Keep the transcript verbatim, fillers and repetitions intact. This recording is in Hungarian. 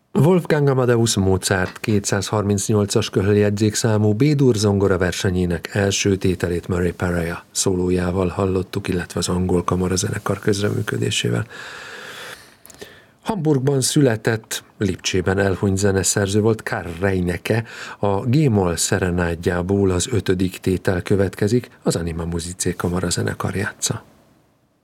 Wolfgang Amadeus Mozart kétszázharmincnyolcas köhöljegyzékszámú B-dur zongora versenyének első tételét Murray Pariah szólójával hallottuk, illetve az angol kamarazenekar közreműködésével. Hamburgban született, Lipcsében elhunyt zeneszerző volt Karl Reinecke, a G-moll szerenádjából az ötödik tétel következik, az Anima Musicae kamarazenekar játsza.